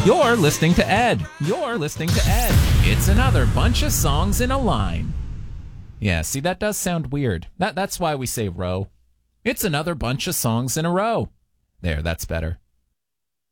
You're listening to Ed. You're listening to Ed. It's another bunch of songs in a line. Yeah, see, that does sound weird. That's why we say row. It's another bunch of songs in a row. There, that's better.